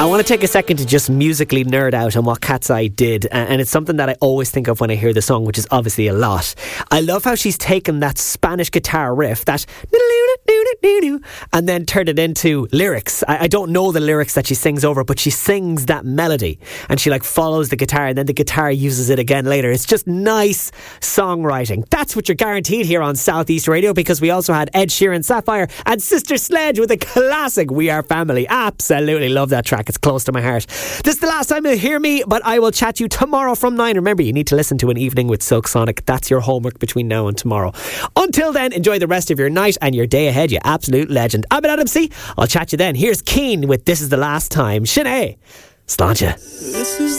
I want to take a second to just musically nerd out on what Cat's Eye did, and it's something that I always think of when I hear the song, which is obviously a lot. I love how she's taken that Spanish guitar riff, that and then turned it into lyrics. I don't know the lyrics that she sings over, but she sings that melody and she like follows the guitar, and then the guitar uses it again later. It's just nice songwriting. That's what you're guaranteed here on Southeast Radio, because we also had Ed Sheeran, Sapphire and Sister Sledge with a classic We Are Family. Absolutely love that track. It's close to my heart. This is the last time you'll hear me, but I will chat to you tomorrow from 9. Remember, you need to listen to An Evening with Silk Sonic. That's your homework between now and tomorrow. Until then, enjoy the rest of your night and your day ahead, you absolute legend. I'm Adam C. I'll chat you then. Here's Keen with This Is the Last Time. Sinead, sláinte.